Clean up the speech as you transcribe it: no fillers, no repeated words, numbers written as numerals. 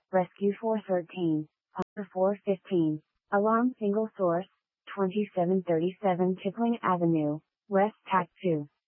Rescue 413, Hunter 415, Alarm Single Source, 2737 Kipling Avenue, West Tac 2.